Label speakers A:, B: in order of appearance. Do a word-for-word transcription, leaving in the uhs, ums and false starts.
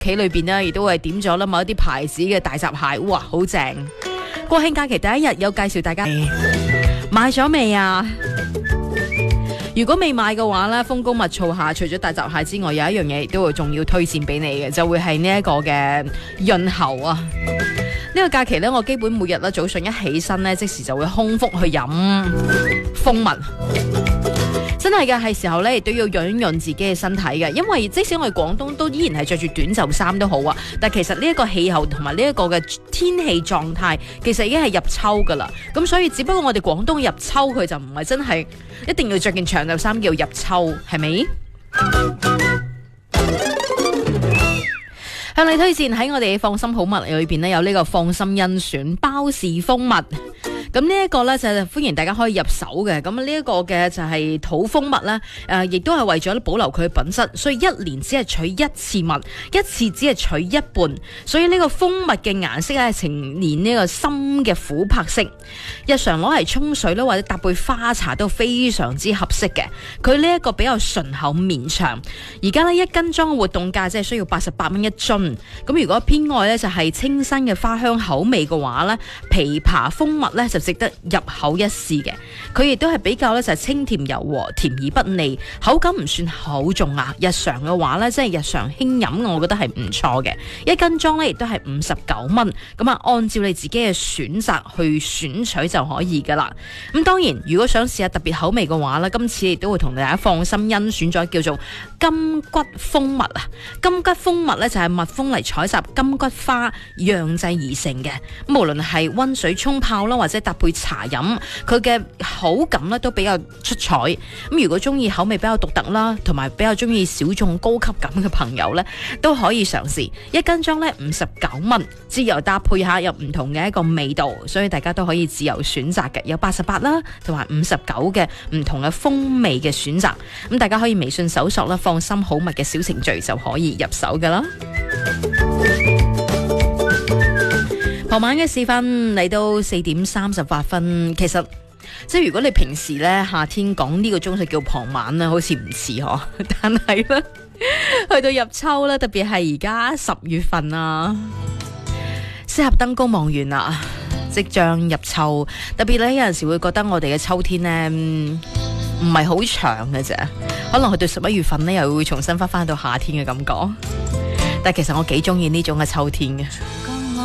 A: 企裏邊呢，亦都係點咗啦某一啲牌子嘅大閘蟹，哇，好正！國慶假期第一日有介紹大家買咗未啊？如果未買嘅話咧，風高物燥下，除咗大閘蟹之外，有一樣嘢亦都會仲要推薦俾你嘅，就會係呢一個嘅潤喉啊！呢個假期咧，我基本每日咧早上一起身咧，即時就會空腹去飲蜂蜜。真係嘅，係時候咧，亦都要潤一潤自己嘅身體嘅，因為即使我哋廣東都依然係着住短袖衫都好啊，但其實呢一個氣候同埋呢一個嘅天氣狀態，其實已經係入秋噶啦。咁所以只不過我哋廣東入秋，佢就唔係真係一定要着件長袖衫叫入秋，係咪？向你推薦喺我哋放心好物裏邊呢，有呢個放心甄選包氏蜂蜜。咁呢一個呢，就係歡迎大家可以入手嘅，咁呢一個嘅就係土蜂蜜啦，誒、呃，亦都係為咗保留佢嘅品質，所以一年只係取一次蜜，一次只係取一半，所以呢個蜂蜜嘅顏色係呈現呢個深嘅琥珀色，日常攞嚟沖水啦，或者搭配花茶都非常之合適嘅。佢呢一個比較醇厚綿長，而家呢，一斤裝嘅活動價即係需要八十八蚊一樽，咁如果偏愛呢，就係清新嘅花香口味嘅話呢，枇杷蜂蜜呢，就值得入口一試嘅。佢亦都係比較咧就係清甜柔和，甜而不膩，口感唔算厚重啊。日常嘅話咧，即係日常輕飲，我覺得係唔錯嘅。一斤裝咧亦都係五十九蚊，咁啊按照你自己嘅選擇去選取就可以噶啦。咁當然，如果想試下特別口味嘅話咧，今次亦都會同大家放心甄選咗叫做金桔蜂蜜啊。金桔蜂蜜咧就係蜜蜂嚟採集金桔花釀製而成嘅。咁無論係溫水沖泡啦，或者搭配茶飲，佢嘅口感咧都比較出彩。咁如果中意口味比較獨特啦，同埋比較中意小眾高級感嘅朋友咧，都可以嘗試。一斤裝咧五十九蚊，自由搭配下有唔同嘅一個味道，所以大家都可以自由選擇嘅，有八十八啦，同埋五十九嘅唔同嘅風味嘅選擇。咁大家可以微信搜索啦，放心好物嘅小程序就可以入手噶啦。傍晚嘅時分嚟到四點三十八分，其實即係如果你平時咧夏天講呢個鐘就叫傍晚啦，好似唔似嗬，但係咧去到入秋咧，特別係而家十月份啊，適合登高望遠啦，即將入秋。特別咧有陣時會覺得我哋嘅秋天咧唔係好長嘅啫，可能去到十一月份咧又會重新翻翻到夏天嘅感覺。但其實我幾中意呢種嘅秋天嘅。